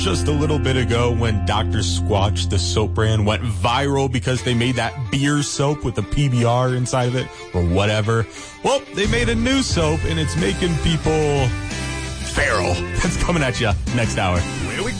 just a little bit ago when Dr. Squatch, the soap brand, went viral because they made that beer soap with the PBR inside of it or whatever. Well, they made a new soap and it's making people feral. That's coming at you next hour. Where we